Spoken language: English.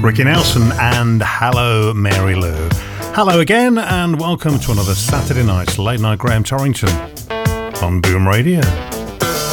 Ricky Nelson and Hello Mary Lou. Hello again and welcome to another Saturday night's Late Night Graham Torrington on Boom Radio.